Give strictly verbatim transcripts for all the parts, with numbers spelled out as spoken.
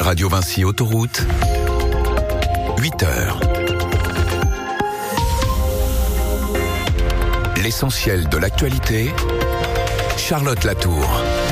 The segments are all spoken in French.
Radio Vinci Autoroute, huit heures. L'essentiel de l'actualité, Charlotte Latour.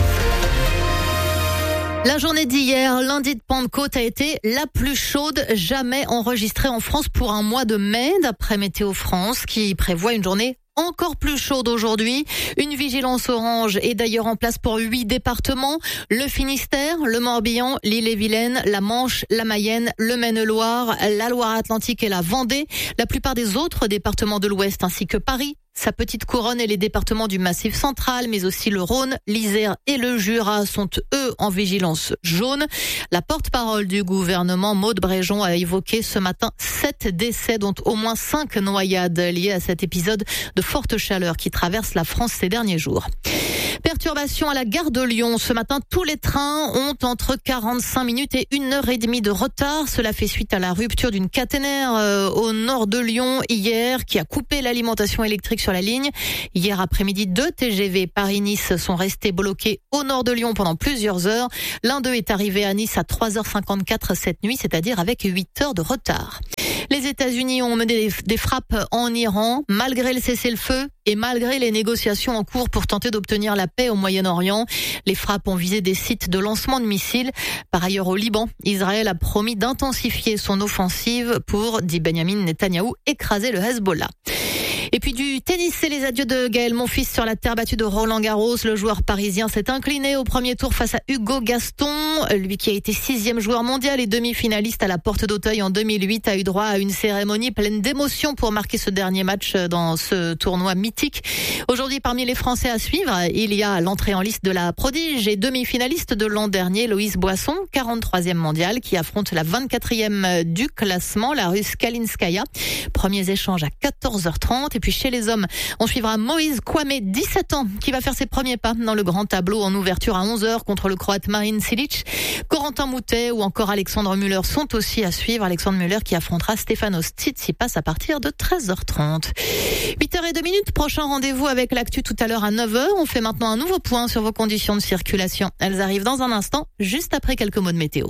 La journée d'hier, lundi de Pentecôte, a été la plus chaude jamais enregistrée en France pour un mois de mai, d'après Météo France, qui prévoit une journée encore plus chaude aujourd'hui. Une vigilance orange est d'ailleurs en place pour huit départements. Le Finistère, le Morbihan, l'Ille-et-Vilaine, la Manche, la Mayenne, le Maine-et-Loire, la Loire-Atlantique et la Vendée. La plupart des autres départements de l'Ouest ainsi que Paris, sa petite couronne et les départements du Massif central, mais aussi le Rhône, l'Isère et le Jura sont eux en vigilance jaune. La porte-parole du gouvernement, Maud Bréjon, a évoqué ce matin sept décès, dont au moins cinq noyades liées à cet épisode de forte chaleur qui traverse la France ces derniers jours. Perturbation à la gare de Lyon. Ce matin, tous les trains ont entre quarante-cinq minutes et une heure et demie de retard. Cela fait suite à la rupture d'une caténaire euh, au nord de Lyon hier qui a coupé l'alimentation électrique sur la ligne. Hier après-midi, deux T G V Paris-Nice sont restés bloqués au nord de Lyon pendant plusieurs heures. L'un d'eux est arrivé à Nice à trois heures cinquante-quatre cette nuit, c'est-à-dire avec huit heures de retard. Les États-Unis ont mené des frappes en Iran, malgré le cessez-le-feu et malgré les négociations en cours pour tenter d'obtenir la paix au Moyen-Orient. Les frappes ont visé des sites de lancement de missiles. Par ailleurs, au Liban, Israël a promis d'intensifier son offensive pour, dit Benyamin Netanyahou, écraser le Hezbollah. Et puis du tennis, c'est les adieux de Gaël Monfils sur la terre battue de Roland-Garros. Le joueur parisien s'est incliné au premier tour face à Hugo Gaston. Lui qui a été sixième joueur mondial et demi-finaliste à la Porte d'Auteuil en deux mille huit a eu droit à une cérémonie pleine d'émotions pour marquer ce dernier match dans ce tournoi mythique. Aujourd'hui, parmi les Français à suivre, il y a l'entrée en liste de la prodige et demi-finaliste de l'an dernier, Loïs Boisson, quarante-troisième mondial, qui affronte la vingt-quatrième du classement, la Russe Kalinskaya. Premiers échanges à quatorze heures trente. Et puis chez les hommes, on suivra Moïse Kouamé, dix-sept ans, qui va faire ses premiers pas dans le grand tableau en ouverture à onze heures contre le Croate Marin Cilic. Corentin Moutet ou encore Alexandre Müller sont aussi à suivre. Alexandre Müller qui affrontera Stefanos Tsitsipas à partir de treize heures trente. huit heures zéro deux minutes, prochain rendez-vous avec l'actu tout à l'heure à neuf heures. On fait maintenant un nouveau point sur vos conditions de circulation. Elles arrivent dans un instant, juste après quelques mots de météo.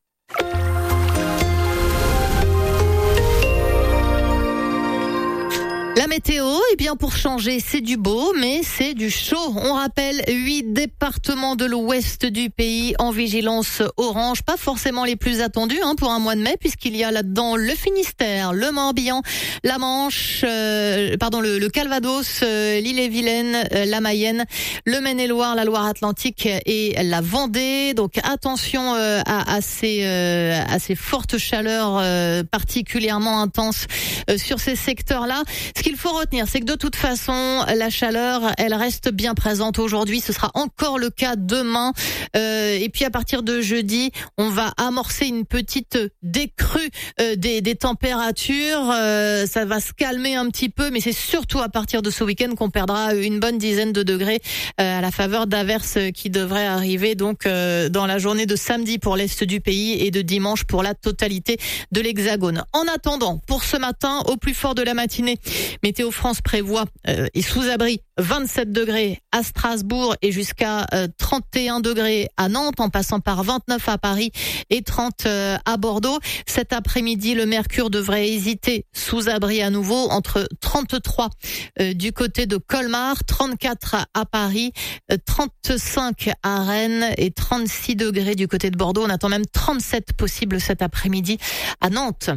La météo, eh bien pour changer, c'est du beau, mais c'est du chaud. On rappelle huit départements de l'ouest du pays en vigilance orange, pas forcément les plus attendus hein, pour un mois de mai, puisqu'il y a là-dedans le Finistère, le Morbihan, la Manche, euh, pardon le, le Calvados, euh, l'Ille-et-Vilaine, euh, la Mayenne, le Maine-et-Loire, la Loire-Atlantique et la Vendée. Donc attention euh, à, à ces euh, à ces fortes chaleurs euh, particulièrement intenses euh, sur ces secteurs-là. Ce qu'il faut retenir, c'est que de toute façon, la chaleur, elle reste bien présente aujourd'hui. Ce sera encore le cas demain. Euh, et puis à partir de jeudi, on va amorcer une petite décrue euh, des, des températures. Euh, ça va se calmer un petit peu, mais c'est surtout à partir de ce week-end qu'on perdra une bonne dizaine de degrés euh, à la faveur d'averses qui devraient arriver donc euh, dans la journée de samedi pour l'est du pays et de dimanche pour la totalité de l'Hexagone. En attendant, pour ce matin, au plus fort de la matinée, Météo France prévoit euh, et sous-abri vingt-sept degrés à Strasbourg et jusqu'à euh, trente et un degrés à Nantes, en passant par vingt-neuf à Paris et trente euh, à Bordeaux. Cet après-midi, le mercure devrait hésiter, sous-abri à nouveau, entre trente-trois euh, du côté de Colmar, trente-quatre à Paris, euh, trente-cinq à Rennes et trente-six degrés du côté de Bordeaux. On attend même trente-sept possibles cet après-midi à Nantes.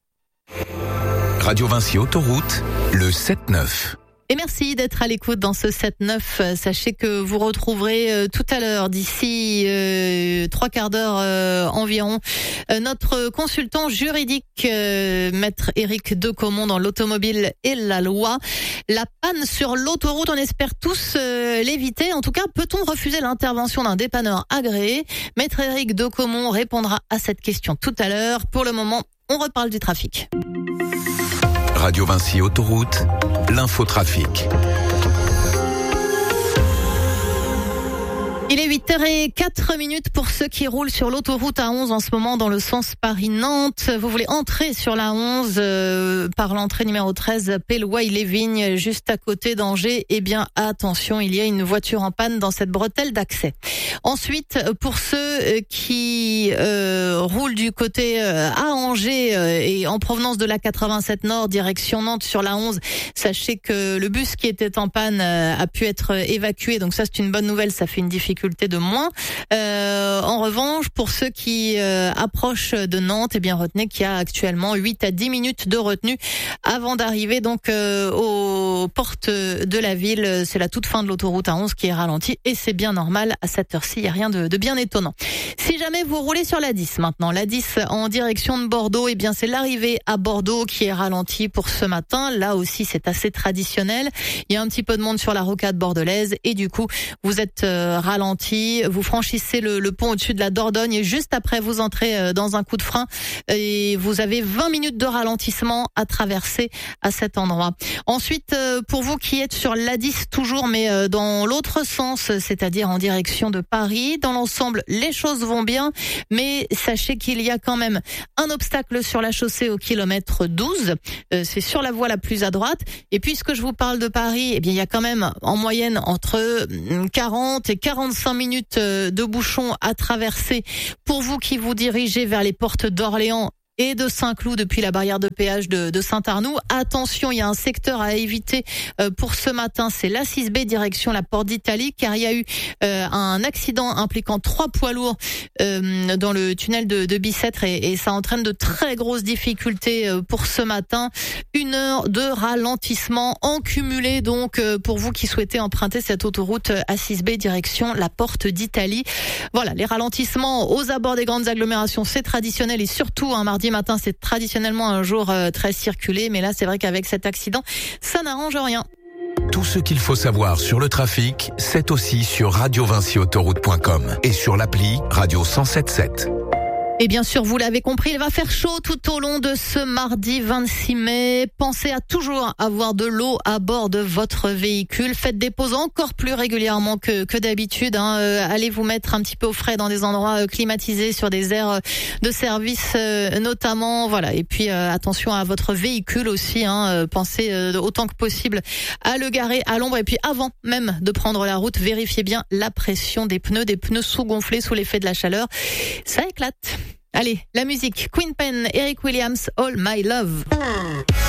Radio Vinci Autoroute, le sept neuf. Et merci d'être à l'écoute dans ce sept neuf. Sachez que vous retrouverez euh, tout à l'heure, d'ici euh, trois quarts d'heure euh, environ, euh, notre consultant juridique, euh, maître Éric Decomont dans l'automobile et la loi. La panne sur l'autoroute, on espère tous euh, l'éviter. En tout cas, peut-on refuser l'intervention d'un dépanneur agréé? Maître Éric Decomont répondra à cette question tout à l'heure. Pour le moment, on reparle du trafic. Radio Vinci Autoroute, l'infotrafic. Il est huit heures zéro quatre pour ceux qui roulent sur l'autoroute A onze en ce moment dans le sens Paris-Nantes. Vous voulez entrer sur la onze euh, par l'entrée numéro treize, Pellouay-les-Vignes, juste à côté d'Angers. Eh bien, attention, il y a une voiture en panne dans cette bretelle d'accès. Ensuite, pour ceux qui euh, roulent du côté euh, à Angers euh, et en provenance de la quatre-vingt-sept Nord, direction Nantes sur la onze, sachez que le bus qui était en panne euh, a pu être évacué. Donc ça, c'est une bonne nouvelle, ça fait une difficulté de moins. Euh, en revanche, pour ceux qui euh, approchent de Nantes, eh bien retenez qu'il y a actuellement huit à dix minutes de retenue avant d'arriver donc euh, aux portes de la ville. C'est la toute fin de l'autoroute A onze qui est ralentie et c'est bien normal à cette heure-ci. Il n'y a rien de, de bien étonnant. Si jamais vous roulez sur la dix maintenant, la dix en direction de Bordeaux, eh bien c'est l'arrivée à Bordeaux qui est ralentie pour ce matin. Là aussi, c'est assez traditionnel. Il y a un petit peu de monde sur la rocade bordelaise et du coup, vous êtes euh, ralenti. Vous franchissez le, le pont au-dessus de la Dordogne et juste après, vous entrez dans un coup de frein et vous avez vingt minutes de ralentissement à traverser à cet endroit. Ensuite, pour vous qui êtes sur l'A dix toujours, mais dans l'autre sens, c'est-à-dire en direction de Paris, dans l'ensemble, les choses vont bien, mais sachez qu'il y a quand même un obstacle sur la chaussée au kilomètre douze. C'est sur la voie la plus à droite. Et puisque je vous parle de Paris, eh bien, il y a quand même en moyenne entre quarante et quarante-cinq minutes de bouchon à traverser pour vous qui vous dirigez vers les portes d'Orléans et de Saint-Cloud depuis la barrière de péage de, de Saint-Arnoux. Attention, il y a un secteur à éviter euh, pour ce matin, c'est l'A six B direction la Porte d'Italie, car il y a eu euh, un accident impliquant trois poids lourds euh, dans le tunnel de, de Bicêtre et, et ça entraîne de très grosses difficultés euh, pour ce matin. Une heure de ralentissement en cumulé donc euh, pour vous qui souhaitez emprunter cette autoroute A six B direction la Porte d'Italie. Voilà, les ralentissements aux abords des grandes agglomérations, c'est traditionnel et surtout un mardi matin, c'est traditionnellement un jour euh, très circulé, mais là, c'est vrai qu'avec cet accident, ça n'arrange rien. Tout ce qu'il faut savoir sur le trafic, c'est aussi sur radio vinci autoroute point com et sur l'appli Radio cent sept sept. Et bien sûr, vous l'avez compris, il va faire chaud tout au long de ce mardi vingt-six mai. Pensez à toujours avoir de l'eau à bord de votre véhicule. Faites des pauses encore plus régulièrement que, que d'habitude. Hein. Euh, allez vous mettre un petit peu au frais dans des endroits euh, climatisés, sur des aires de service euh, notamment. Voilà. Et puis euh, attention à votre véhicule aussi. Hein. Euh, pensez euh, autant que possible à le garer à l'ombre. Et puis avant même de prendre la route, vérifiez bien la pression des pneus, des pneus sous-gonflés sous l'effet de la chaleur. Ça éclate. Allez, la musique, Queen Pen, Eric Williams, All My Love.